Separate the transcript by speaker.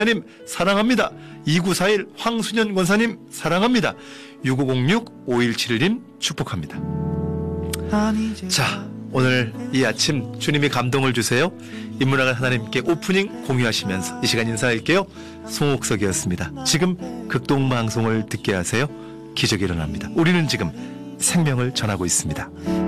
Speaker 1: 님 사랑합니다. 2941 황순현 권사님 사랑합니다. 6506-5171님 축복합니다. 자, 오늘 이 아침 주님이 감동을 주세요. 인문학을 하나님께 오프닝 공유하시면서 이 시간 인사할게요. 송옥석이었습니다. 지금 극동방송을 듣게 하세요. 기적이 일어납니다. 우리는 지금 생명을 전하고 있습니다.